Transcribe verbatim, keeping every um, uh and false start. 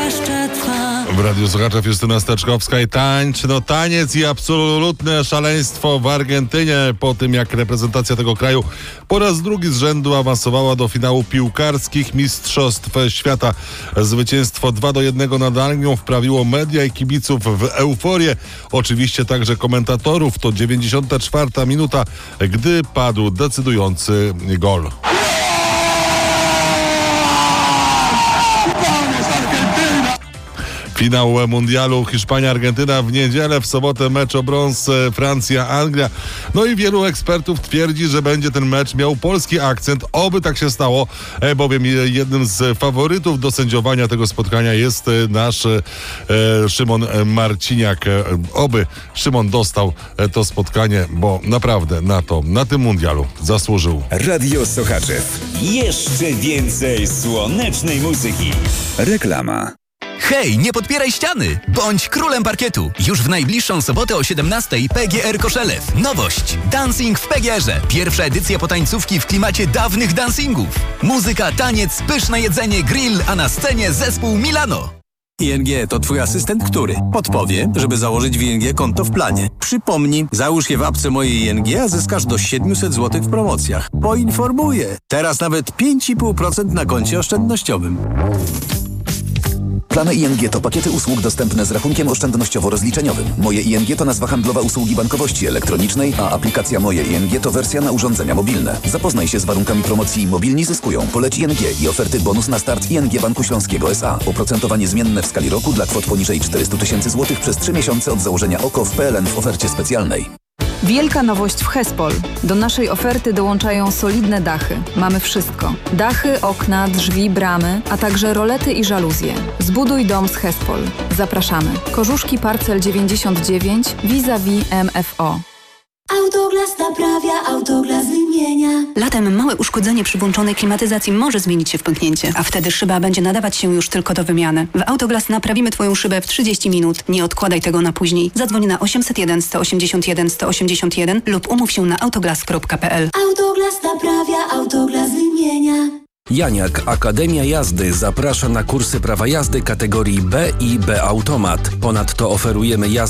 jeszcze trwa. W Radiu Słuchaczów Justyna Steczkowska i tańcz, no taniec i absolutne szaleństwo w Argentynie po tym, jak reprezentacja tego kraju po raz drugi z rzędu awansowała do finału piłkarskich Mistrzostw Świata. Zwycięstwo dwa do jednego nad Anglią wprawiło media i kibiców w euforię. Oczywiście także komentatorów. To dziewięćdziesiąta czwarta minuta, gdy padł decydujący gol. Finał mundialu Hiszpania-Argentyna w niedzielę, w sobotę mecz o brąz Francja-Anglia. No i wielu ekspertów twierdzi, że będzie ten mecz miał polski akcent. Oby tak się stało, bowiem jednym z faworytów do sędziowania tego spotkania jest nasz e, Szymon Marciniak. Oby Szymon dostał to spotkanie, bo naprawdę na to, na tym mundialu zasłużył. Radio Słuchaczew. Jeszcze więcej słonecznej muzyki. Reklama. Hej, nie podpieraj ściany! Bądź królem parkietu! Już w najbliższą sobotę o siedemnastej P G R Koszelew. Nowość! Dancing w P G R-ze. Pierwsza edycja potańcówki w klimacie dawnych dancingów. Muzyka, taniec, pyszne jedzenie, grill, a na scenie zespół Milano. I N G to twój asystent, który podpowie, żeby założyć w I N G konto w planie. Przypomnij, załóż je w apce mojej I N G, a zyskasz do siedemset złotych w promocjach. Poinformuję. Teraz nawet pięć i pół procent na koncie oszczędnościowym. Plany I N G to pakiety usług dostępne z rachunkiem oszczędnościowo-rozliczeniowym. Moje I N G to nazwa handlowa usługi bankowości elektronicznej, a aplikacja Moje I N G to wersja na urządzenia mobilne. Zapoznaj się z warunkami promocji Mobilni zyskują. Poleć I N G i oferty bonus na start I N G Banku Śląskiego S A. Oprocentowanie zmienne w skali roku dla kwot poniżej czterysta tysięcy złotych przez trzy miesiące od założenia O K O w P L N w ofercie specjalnej. Wielka nowość w Hespol. Do naszej oferty dołączają solidne dachy. Mamy wszystko. Dachy, okna, drzwi, bramy, a także rolety i żaluzje. Zbuduj dom z Hespol. Zapraszamy. Korzuszki Parcel dziewięćdziesiąt dziewięć vis-a-vis M F O. Autoglas naprawia, Autoglas wymienia. Latem małe uszkodzenie przy włączonej klimatyzacji może zmienić się w pęknięcie, a wtedy szyba będzie nadawać się już tylko do wymiany. W Autoglas naprawimy Twoją szybę w trzydzieści minut. Nie odkładaj tego na później. Zadzwoń na osiemset jeden, sto osiemdziesiąt jeden, sto osiemdziesiąt jeden lub umów się na autoglas kropka p l. Autoglas naprawia, Autoglas wymienia. Janiak Akademia Jazdy zaprasza na kursy prawa jazdy kategorii B i B Automat. Ponadto oferujemy jazdę